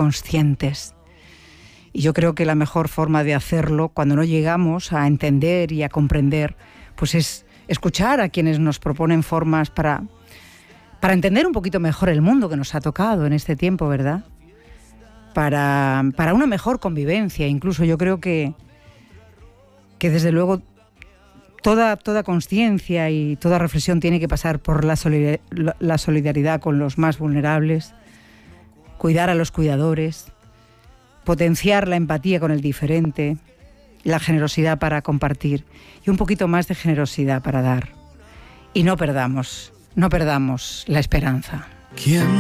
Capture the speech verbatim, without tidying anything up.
conscientes. Y yo creo que la mejor forma de hacerlo, cuando no llegamos a entender y a comprender, pues es escuchar a quienes nos proponen formas para, para entender un poquito mejor el mundo que nos ha tocado en este tiempo, ¿verdad? Para, para una mejor convivencia. Incluso yo creo que, que desde luego toda, toda conciencia y toda reflexión tiene que pasar por la solidaridad, la solidaridad con los más vulnerables, cuidar a los cuidadores, potenciar la empatía con el diferente, la generosidad para compartir y un poquito más de generosidad para dar. Y no perdamos, no perdamos la esperanza. ¿Quién